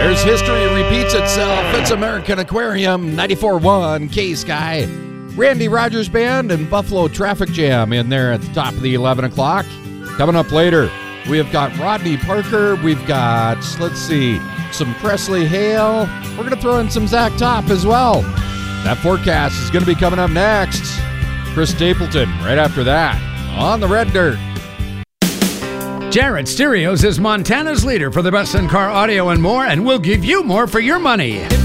There's history repeats itself. It's American Aquarium, 94.1 K-Sky. Randy Rogers Band and Buffalo Traffic Jam in there at the top of the 11 o'clock. Coming up later, we have got Rodney Parker. We've got, let's see, some Presley Hale. We're going to throw in some Zach Top as well. That forecast is going to be coming up next. Chris Stapleton right after that on the Red Dirt. Jarrett Stereos is Montana's leader for the best in-car audio and more, and we'll give you more for your money.